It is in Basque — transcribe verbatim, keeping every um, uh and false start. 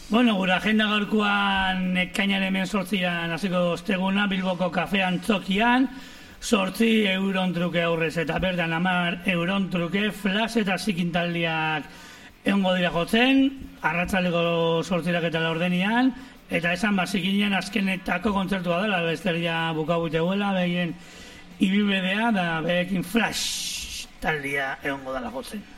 Bueno, gure agenda gaurkoan ekainaren hemen sortzian hasiko osteguna Bilboko kafean txokian, sortzi euron truke aurrez eta berdan amar euron truke flash eta zikintaldiak egongo dira jotzen, arratsaldeko sortzirak eta laurdenian, eta esan bazikinen azkenetako kontzertua dela, besteria bukabuteguela, behien ibilbidea da behekin flash taldia egongo dela jotzen.